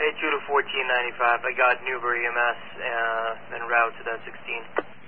Hey, 2 to 1495. I got Newbury EMS, en route to that 16.